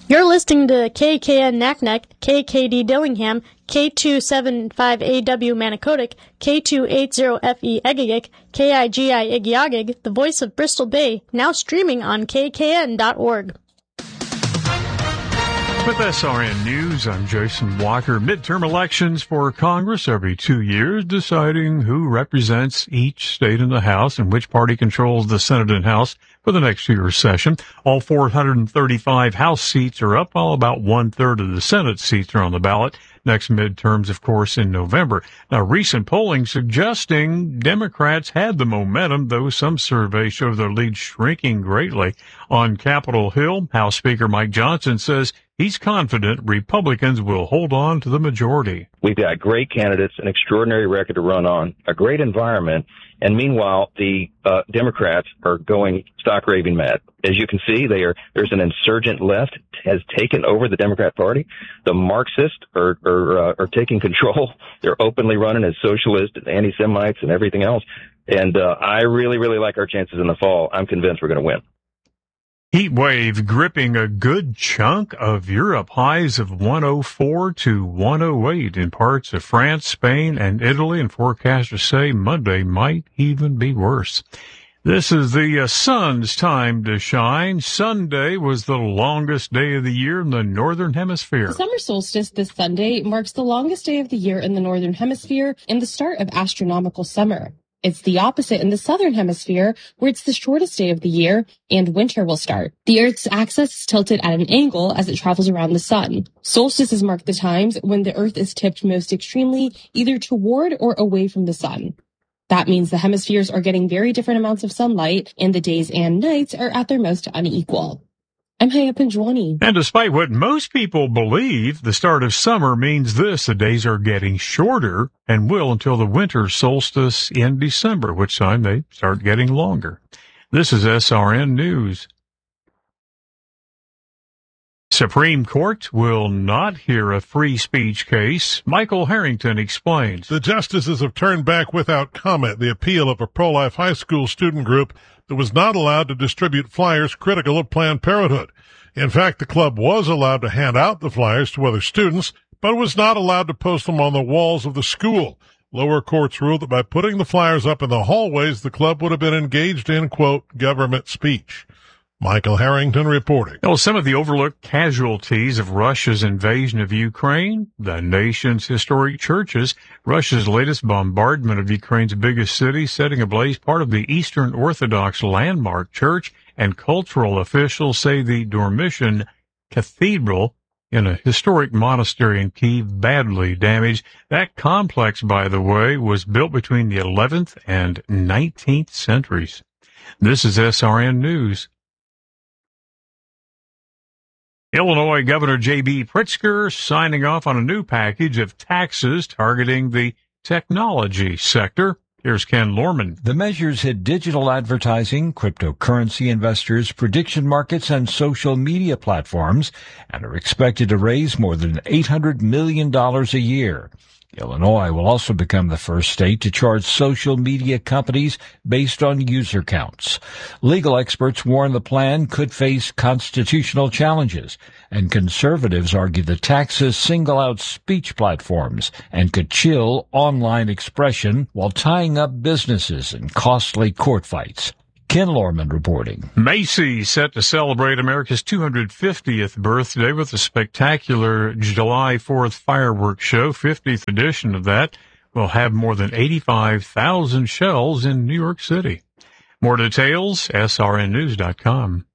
You're listening to KKN Naknek, KKD Dillingham, K275AW Manicodic, K280FE Egegik, KIGI Igiagig, the voice of Bristol Bay, now streaming on kkn.org. With SRN News, I'm Jason Walker. Midterm elections for Congress every 2 years, deciding who represents each state in the House and which party controls the Senate and House for the next year's session. All 435 House seats are up, while about one-third of the Senate seats are on the ballot. Next midterms, of course, in November. Now, recent polling suggesting Democrats had the momentum, though some surveys show their lead shrinking greatly. On Capitol Hill, House Speaker Mike Johnson says he's confident Republicans will hold on to the majority. We've got great candidates, an extraordinary record to run on, a great environment, and meanwhile, the Democrats are going stock raving mad. As you can see, there's an insurgent left has taken over the Democrat Party. The Marxists are taking control. They're openly running as socialists and anti-Semites and everything else. And I really, really like our chances in the fall. I'm convinced we're going to win. Heat wave gripping a good chunk of Europe, highs of 104 to 108 in parts of France, Spain, and Italy, and forecasters say Monday might even be worse. This is the sun's time to shine. Sunday was the longest day of the year in the Northern Hemisphere. The summer solstice this Sunday marks the longest day of the year in the Northern Hemisphere and the start of astronomical summer. It's the opposite in the Southern Hemisphere, where it's the shortest day of the year and winter will start. The Earth's axis is tilted at an angle as it travels around the sun. Solstices mark the times when the Earth is tipped most extremely, either toward or away from the sun. That means the hemispheres are getting very different amounts of sunlight, and the days and nights are at their most unequal. I'm Haya Pinjwani. And despite what most people believe, the start of summer means this: the days are getting shorter and will until the winter solstice in December, which time they start getting longer. This is SRN News. Supreme Court will not hear a free speech case. Michael Harrington explains. The justices have turned back without comment the appeal of a pro-life high school student group that was not allowed to distribute flyers critical of Planned Parenthood. In fact, the club was allowed to hand out the flyers to other students, but was not allowed to post them on the walls of the school. Lower courts ruled that by putting the flyers up in the hallways, the club would have been engaged in, quote, government speech. Michael Harrington reporting. Well, some of the overlooked casualties of Russia's invasion of Ukraine, the nation's historic churches, Russia's latest bombardment of Ukraine's biggest city, setting ablaze part of the Eastern Orthodox landmark church, and cultural officials say the Dormition Cathedral in a historic monastery in Kyiv badly damaged. That complex, by the way, was built between the 11th and 19th centuries. This is SRN News. Illinois Governor J.B. Pritzker signing off on a new package of taxes targeting the technology sector. Here's Ken Lorman. The measures hit digital advertising, cryptocurrency investors, prediction markets, and social media platforms, and are expected to raise more than $800 million a year. Illinois will also become the first state to charge social media companies based on user counts. Legal experts warn the plan could face constitutional challenges, and conservatives argue the taxes single out speech platforms and could chill online expression while tying up businesses in costly court fights. Ken Lorman reporting. Macy's set to celebrate America's 250th birthday with a spectacular July 4th fireworks show. 50th edition of that will have more than 85,000 shelves in New York City. More details, srnnews.com.